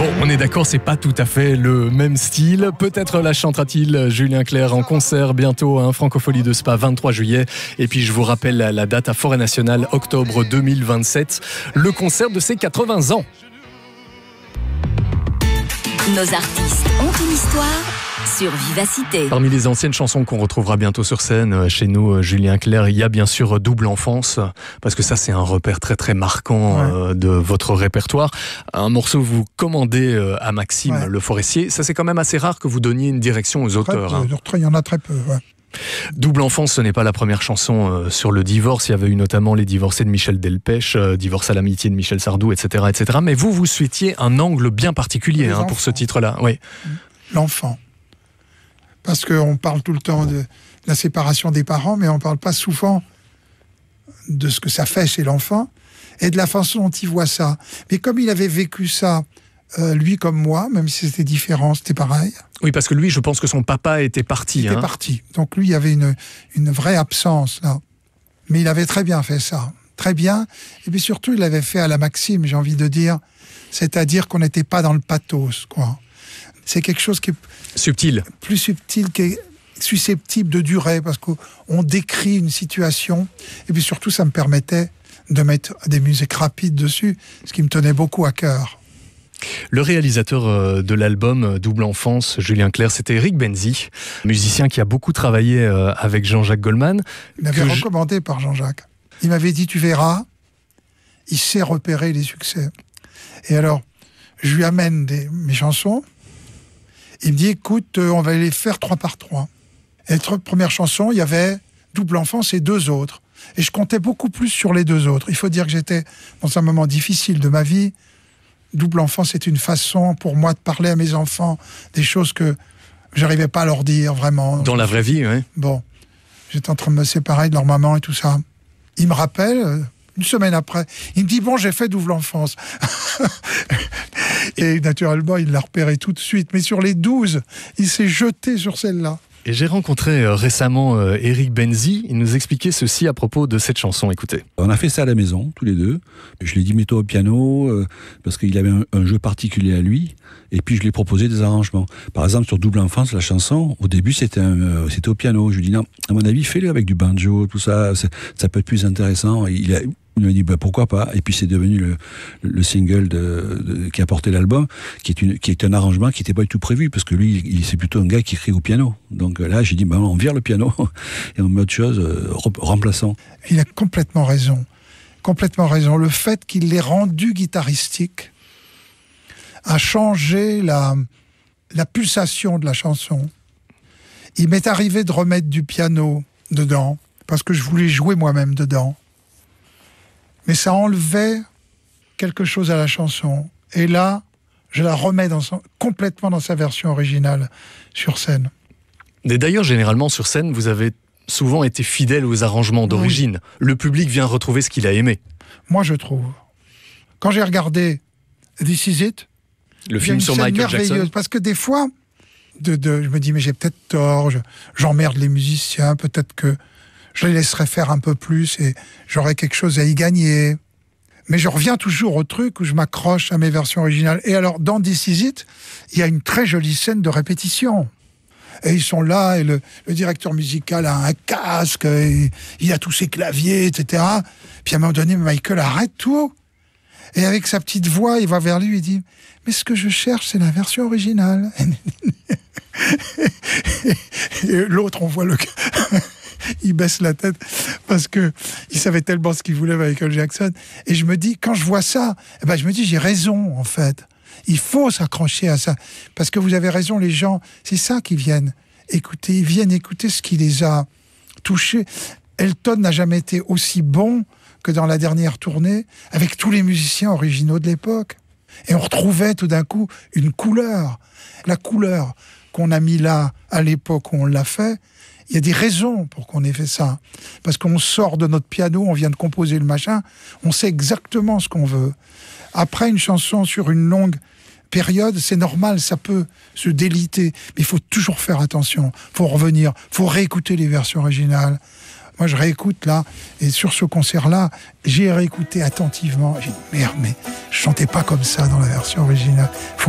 Bon, on est d'accord, c'est pas tout à fait le même style. Peut-être la chantera-t-il Julien Clerc en concert bientôt, Francophonie de Spa, 23 juillet. Et puis je vous rappelle la date à Forêt Nationale, octobre 2027, le concert de ses 80 ans. Nos artistes ont une histoire sur Vivacité. Parmi les anciennes chansons qu'on retrouvera bientôt sur scène, chez nous, Julien Clerc, il y a bien sûr Double Enfance, parce que ça c'est un repère très très marquant de votre répertoire. Un morceau que vous commandez à Maxime Le Forestier, ça c'est quand même assez rare que vous donniez une direction aux auteurs. Il y en a très peu, Double Enfance, ce n'est pas la première chanson sur le divorce. Il y avait eu notamment Les Divorcés de Michel Delpech, Divorce à l'amitié de Michel Sardou, etc., etc. Mais vous souhaitiez un angle bien particulier pour ce titre-là. Oui. L'enfant. Parce qu'on parle tout le temps de la séparation des parents, mais on ne parle pas souvent de ce que ça fait chez l'enfant et de la façon dont il voit ça. Mais comme il avait vécu ça, lui comme moi, même si c'était différent, c'était pareil. Oui, parce que lui, je pense que son papa était parti. Il était parti. Donc lui, il y avait une vraie absence, là. Mais il avait très bien fait ça. Très bien. Et puis surtout, il l'avait fait à la Maxime, j'ai envie de dire. C'est-à-dire qu'on n'était pas dans le pathos, quoi. C'est quelque chose qui est subtil. Plus subtil, qui est susceptible de durer, parce qu'on décrit une situation. Et puis surtout, ça me permettait de mettre des musiques rapides dessus, ce qui me tenait beaucoup à cœur. Le réalisateur de l'album Double Enfance, Julien Clerc, c'était Eric Benzi, musicien qui a beaucoup travaillé avec Jean-Jacques Goldman. Il m'avait recommandé par Jean-Jacques. Il m'avait dit, tu verras, il sait repérer les succès. Et alors, je lui amène mes chansons. Il me dit, écoute, on va les faire 3 par 3. Et la première chanson, il y avait Double Enfance et 2 autres. Et je comptais beaucoup plus sur les 2 autres. Il faut dire que j'étais dans un moment difficile de ma vie. Double Enfance, c'est une façon pour moi de parler à mes enfants des choses que j'arrivais pas à leur dire vraiment. Dans la vraie vie, oui. Bon, j'étais en train de me séparer de leur maman et tout ça. Il me rappelle, une semaine après, il me dit, bon, j'ai fait Double Enfance. Et naturellement, il l'a repéré tout de suite. Mais sur les 12, il s'est jeté sur celle-là. Et j'ai rencontré récemment Eric Benzi. Il nous expliquait ceci à propos de cette chanson. Écoutez. On a fait ça à la maison, tous les deux. Je lui ai dit, mets-toi au piano, parce qu'il avait un jeu particulier à lui. Et puis, je lui ai proposé des arrangements. Par exemple, sur Double Enfance, la chanson, au début, c'était au piano. Je lui ai dit, non, à mon avis, fais-le avec du banjo, tout ça. Ça peut être plus intéressant. Il m'a dit pourquoi pas, et puis c'est devenu le single qui a porté l'album, qui est un arrangement qui n'était pas du tout prévu, parce que lui c'est plutôt un gars qui écrit au piano. Donc là j'ai dit on vire le piano et on met autre chose, remplaçant. Il a complètement raison. Le fait qu'il l'ait rendu guitaristique a changé la pulsation de la chanson. Il m'est arrivé de remettre du piano dedans, parce que je voulais jouer moi-même dedans. Mais ça enlevait quelque chose à la chanson. Et là, je la remets complètement dans sa version originale sur scène. Et d'ailleurs, généralement, sur scène, vous avez souvent été fidèle aux arrangements d'origine. Oui. Le public vient retrouver ce qu'il a aimé. Moi, je trouve. Quand j'ai regardé This Is It, le film sur Michael Jackson. Parce que des fois, je me dis, mais j'ai peut-être tort, j'emmerde les musiciens, peut-être que je les laisserai faire un peu plus et j'aurai quelque chose à y gagner. Mais je reviens toujours au truc où je m'accroche à mes versions originales. Et alors, dans This Is It, il y a une très jolie scène de répétition. Et ils sont là, et le directeur musical a un casque, et il a tous ses claviers, etc. Puis à un moment donné, Michael arrête tout. Et avec sa petite voix, il va vers lui et dit « Mais ce que je cherche, c'est la version originale. » Et l'autre, on voit le... il baisse la tête parce que il savait tellement ce qu'il voulait Michael Jackson. Et je me dis, quand je vois ça, je me dis, j'ai raison, en fait. Il faut s'accrocher à ça. Parce que vous avez raison, les gens, c'est ça qu'ils viennent écouter. Ils viennent écouter ce qui les a touchés. Elton n'a jamais été aussi bon que dans la dernière tournée, avec tous les musiciens originaux de l'époque. Et on retrouvait tout d'un coup une couleur. La couleur qu'on a mis là, à l'époque où on l'a fait, il y a des raisons pour qu'on ait fait ça. Parce qu'on sort de notre piano, on vient de composer le machin, on sait exactement ce qu'on veut. Après, une chanson sur une longue période, c'est normal, ça peut se déliter. Mais il faut toujours faire attention. Il faut revenir, il faut réécouter les versions originales. Moi, je réécoute là, et sur ce concert-là, j'ai réécouté attentivement. J'ai dit, merde, mais je chantais pas comme ça dans la version originale.